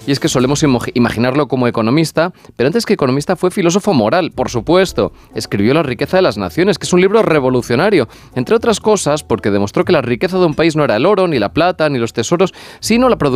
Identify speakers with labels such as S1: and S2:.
S1: y es que solemos imaginarlo como economista, pero antes que economista fue filósofo moral, por supuesto. Escribió La riqueza de las naciones, que es un libro revolucionario, entre otras cosas porque demostró que la riqueza de un país no era el oro, ni la plata, ni los tesoros, sino la producción